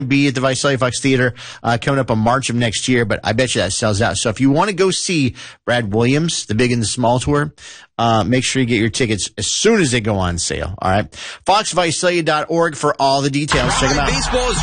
be at the Visalia Fox Theater coming up on March of next year, but I bet you that sells out. So if you want to go see Brad Williams, the Big and the Small tour, make sure you get your tickets as soon as they go on sale. All right. FoxVisalia.org for all the details. Check them out.